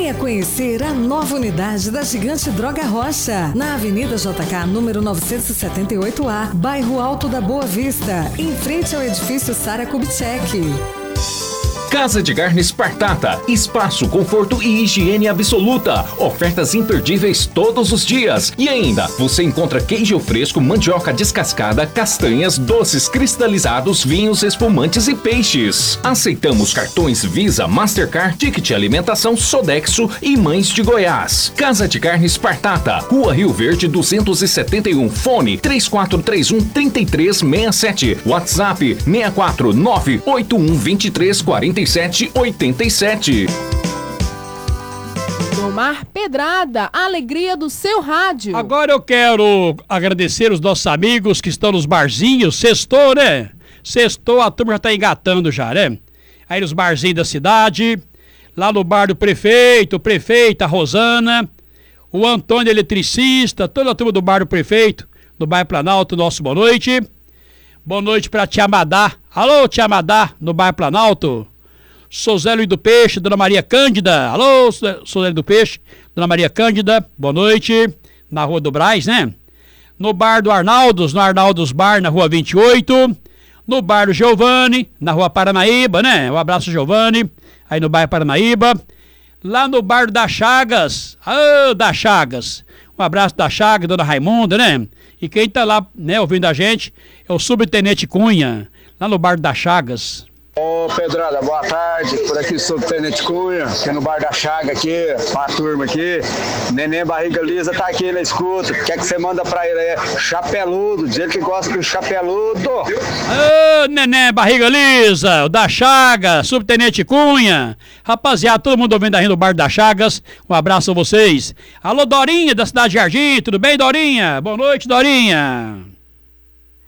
Venha conhecer a nova unidade da Gigante Droga Rocha, na Avenida JK, número 978A, bairro Alto da Boa Vista, em frente ao edifício Sara Kubitschek. Casa de Carnes Partata, espaço, conforto e higiene absoluta. Ofertas imperdíveis todos os dias. E ainda, você encontra queijo fresco, mandioca descascada, castanhas, doces cristalizados, vinhos, espumantes e peixes. Aceitamos cartões Visa, Mastercard, Ticket Alimentação, Sodexo e Mães de Goiás. Casa de Carnes Partata, Rua Rio Verde 271, fone 3431-3367, WhatsApp 649-8123-4787. Domar Pedrada, a alegria do seu rádio. Agora eu quero agradecer os nossos amigos que estão nos barzinhos. Sextou, né? Sextou, a turma já tá engatando já, né? Aí nos barzinhos da cidade, lá no bar do prefeito, prefeita Rosana, o Antônio eletricista, toda a turma do bar do prefeito, do bairro Planalto, nosso boa noite. Boa noite pra Tia Madá. Alô, Tia Madá, no bairro Planalto. Sou Zé Luiz do Peixe, Dona Maria Cândida. Alô, sou Zé Luiz do Peixe, Dona Maria Cândida. Boa noite. Na Rua do Brás, né? No bar do Arnaldos, no Arnaldos Bar, na Rua 28. No bar do Giovanni, na Rua Paranaíba, né? Um abraço, Giovanni. Aí no bairro Paranaíba. Lá no bar da Chagas. Ah, da Chagas. Um abraço da Chagas, Dona Raimunda, né? E quem tá lá, né, ouvindo a gente é o Subtenente Cunha, lá no bar da Chagas. Ô Pedrada, boa tarde, por aqui sou o Tenente Cunha, aqui no bar da Chaga aqui, pra turma aqui, Neném Barriga Lisa tá aqui na escuta, quer que você manda pra ele aí, chapeludo, diz ele que gosta do chapeludo. Ô Neném Barriga Lisa, o da Chaga, Subtenente Cunha, rapaziada, todo mundo ouvindo aí no bar da Chagas, um abraço a vocês. Alô Dorinha, da Cidade de Jardim, tudo bem Dorinha? Boa noite Dorinha.